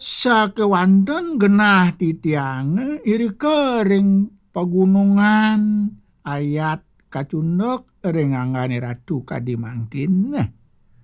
sakewanten genah titiange iri kering pegunungan ayat kacundok renganggane ratu kadimangkin